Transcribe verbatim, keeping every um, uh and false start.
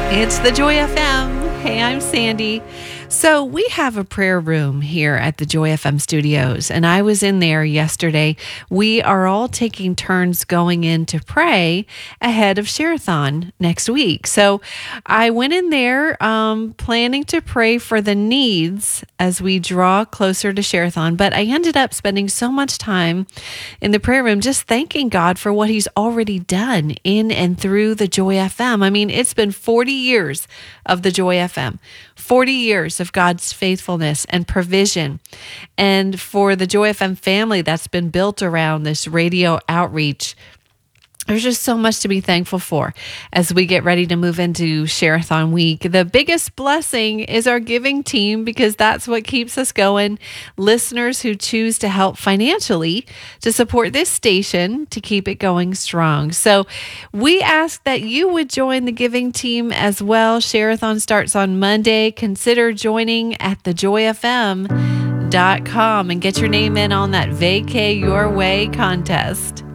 It's the Joy F M. Hey, I'm Sandy. So we have a prayer room here at the Joy F M studios, and I was in there yesterday. We are all taking turns going in to pray ahead of Share-a-thon next week. So I went in there um, planning to pray for the needs as we draw closer to Share-a-thon, but I ended up spending so much time in the prayer room just thanking God for what he's already done in and through the Joy F M. I mean, it's been forty years of the Joy F M, forty years of God's faithfulness and provision. And for the Joy F M family that's been built around this radio outreach, there's just so much to be thankful for as we get ready to move into Share-a-thon week. The biggest blessing is our giving team, because that's what keeps us going. Listeners who choose to help financially to support this station to keep it going strong. So we ask that you would join the giving team as well. Share-a-thon starts on Monday. Consider joining at the joy f m dot com and get your name in on that Vacay Your Way contest.